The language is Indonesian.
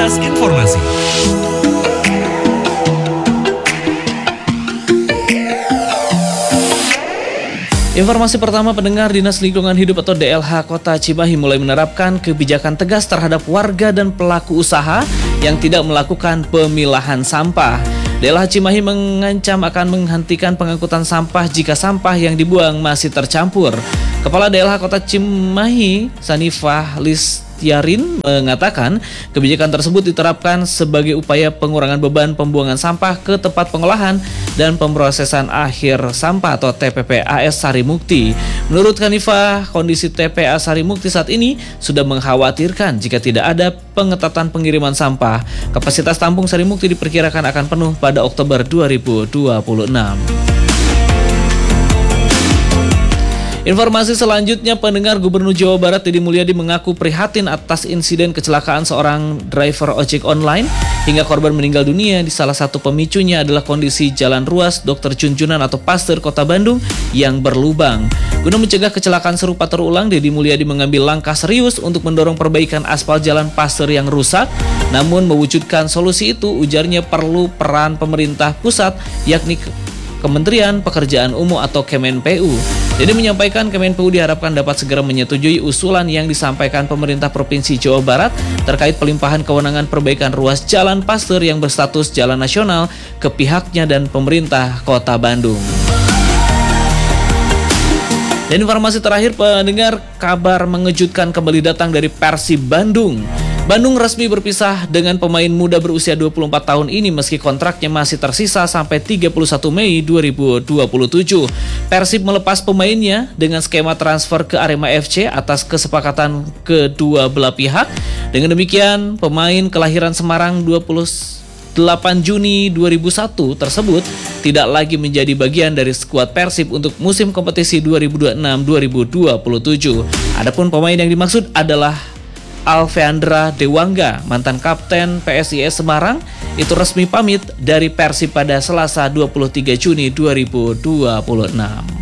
Kilas Informasi. Informasi pertama, pendengar, Dinas Lingkungan Hidup atau DLH Kota Cimahi mulai menerapkan kebijakan tegas terhadap warga dan pelaku usaha yang tidak melakukan pemilahan sampah. DLH Cimahi mengancam akan menghentikan pengangkutan sampah jika sampah yang dibuang masih tercampur. Kepala DLH Kota Cimahi, Sanifah Listiarin, mengatakan kebijakan tersebut diterapkan sebagai upaya pengurangan beban pembuangan sampah ke tempat pengolahan dan pemrosesan akhir sampah atau TPPAS Sarimukti. Menurut Hanifah, kondisi TPA Sarimukti saat ini sudah mengkhawatirkan jika tidak ada pengetatan pengiriman sampah. Kapasitas tampung Sarimukti diperkirakan akan penuh pada Oktober 2026. Informasi selanjutnya, pendengar, Gubernur Jawa Barat Deddy Mulyadi mengaku prihatin atas insiden kecelakaan seorang driver ojek online hingga korban meninggal dunia. Di salah satu pemicunya adalah kondisi jalan ruas Dr. Junjunan atau Pasteur Kota Bandung yang berlubang. Guna mencegah kecelakaan serupa terulang, Deddy Mulyadi mengambil langkah serius untuk mendorong perbaikan aspal jalan Pasteur yang rusak. Namun mewujudkan solusi itu, ujarnya perlu peran pemerintah pusat, yakni Kementerian Pekerjaan Umum atau Kemenpu. Jadi menyampaikan Kemenpu diharapkan dapat segera menyetujui usulan yang disampaikan pemerintah Provinsi Jawa Barat terkait pelimpahan kewenangan perbaikan ruas jalan Pasteur yang berstatus jalan nasional ke pihaknya dan pemerintah Kota Bandung. Dan informasi terakhir, pendengar, kabar mengejutkan kembali datang dari Persib Bandung. Bandung resmi berpisah dengan pemain muda berusia 24 tahun ini meski kontraknya masih tersisa sampai 31 Mei 2027. Persib melepas pemainnya dengan skema transfer ke Arema FC atas kesepakatan kedua belah pihak. Dengan demikian, pemain kelahiran Semarang 28 Juni 2001 tersebut tidak lagi menjadi bagian dari skuad Persib untuk musim kompetisi 2026-2027. Adapun pemain yang dimaksud adalah Alveandra Dewangga, mantan kapten PSIS Semarang, itu resmi pamit dari Persib pada Selasa 23 Juni 2026.